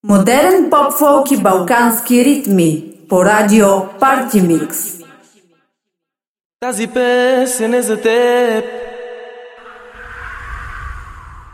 Модерен поп-фолк и балкански ритми по радио Парти Микс. Тази песен е за теб.